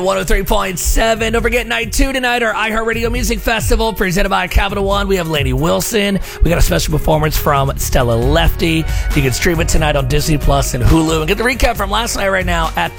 103.7. Don't forget night 2 tonight, our iHeartRadio Music Festival presented by Capital One. We have Lainey Wilson. We got a special performance from Stella Lefty. You can stream it tonight on Disney Plus and Hulu. And get the recap from last night right now at